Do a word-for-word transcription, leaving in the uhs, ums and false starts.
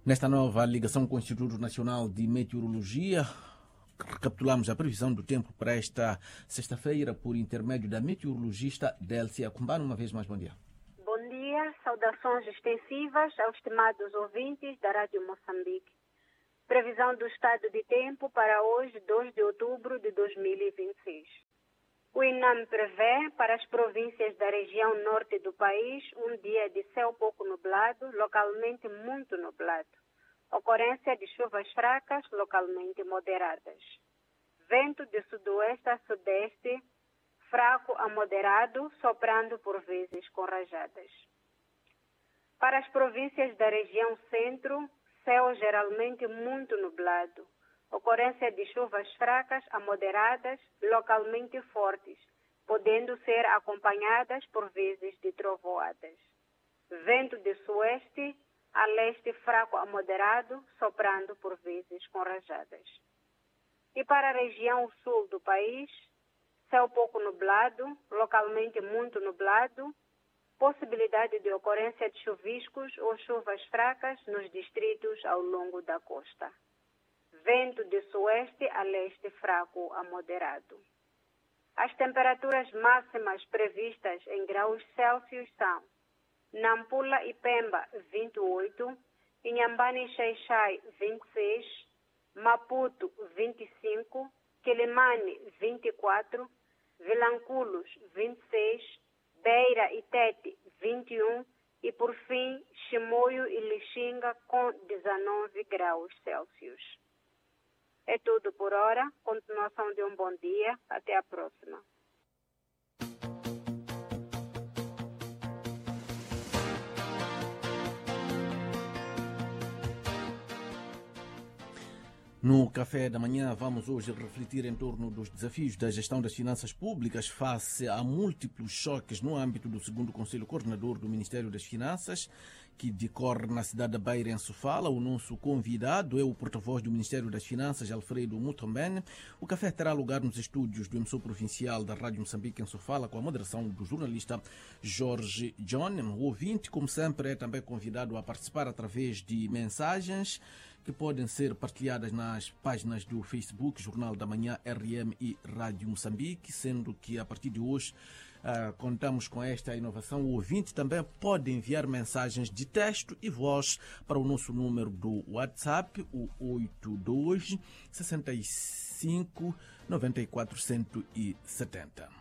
Nesta nova ligação com o Instituto Nacional de Meteorologia, recapitulamos a previsão do tempo para esta sexta-feira por intermédio da meteorologista Délcia Cumbano. Uma vez mais, bom dia. Bom dia, saudações extensivas aos estimados ouvintes da Rádio Moçambique. Previsão do estado de tempo para hoje, dois de outubro de dois mil e vinte e seis. O INAM prevê para as províncias da região norte do país um dia de céu pouco nublado, localmente muito nublado. Ocorrência de chuvas fracas, localmente moderadas. Vento de sudoeste a sudeste, fraco a moderado, soprando por vezes com rajadas. Para as províncias da região centro, céu geralmente muito nublado. Ocorrência de chuvas fracas a moderadas, localmente fortes, podendo ser acompanhadas por vezes de trovoadas. Vento de sueste a leste fraco a moderado, soprando por vezes com rajadas. E para a região sul do país, céu pouco nublado, localmente muito nublado, possibilidade de ocorrência de chuviscos ou chuvas fracas nos distritos ao longo da costa. Vento de sueste a leste fraco a moderado. As temperaturas máximas previstas em graus Celsius são Nampula e Pemba, vinte e oito, Inhambane e Xai-Xai, vinte e seis, Maputo, vinte e cinco, Quilimane, vinte e quatro, Vilanculos, vinte e seis, Beira e Tete, vinte e um e, por fim, Chimoio e Lixinga com dezenove graus Celsius. É tudo por hora. Continuação de um bom dia. Até a próxima. No Café da Manhã vamos hoje refletir em torno dos desafios da gestão das finanças públicas face a múltiplos choques no âmbito do segundo Conselho Coordenador do Ministério das Finanças, que decorre na cidade da Beira, em Sofala. O nosso convidado é o porta-voz do Ministério das Finanças, Alfredo Mutombene. O café terá lugar nos estúdios do emissor provincial da Rádio Moçambique, em Sofala, com a moderação do jornalista Jorge John. O ouvinte, como sempre, é também convidado a participar através de mensagens que podem ser partilhadas nas páginas do Facebook, Jornal da Manhã, R M e Rádio Moçambique, sendo que a partir de hoje uh, contamos com esta inovação. O ouvinte também pode enviar mensagens de texto e voz para o nosso número do WhatsApp, o oito dois, sessenta e cinco, noventa e quatro, cento e setenta.